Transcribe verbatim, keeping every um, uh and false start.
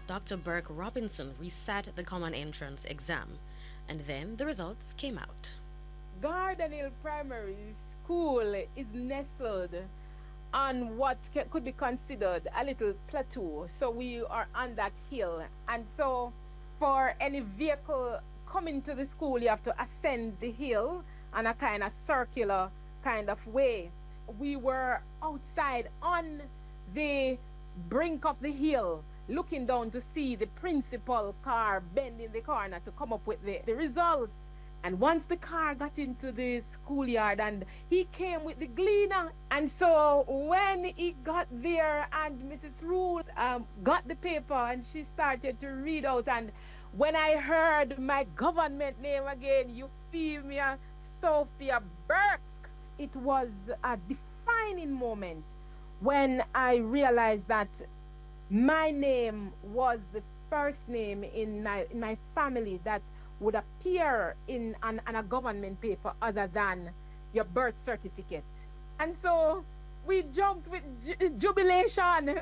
Doctor Burke Robinson resat the common entrance exam, and then the results came out. Garden Hill Primary School is nestled on what ca- could be considered a little plateau. So we are on that hill. And so for any vehicle coming to the school, you have to ascend the hill on a kind of circular kind of way. We were outside on the brink of the hill, looking down to see the principal car bending the corner to come up with the, the results. And once the car got into the schoolyard and he came with the gleaner. And so when he got there and missus Rule um, got the paper and she started to read out. And when I heard my government name again, Euphemia Sophia Burke, it was a defining moment when I realized that my name was the first name in my, in my family that would appear in an, an, a government paper other than your birth certificate. And so we jumped with ju- jubilation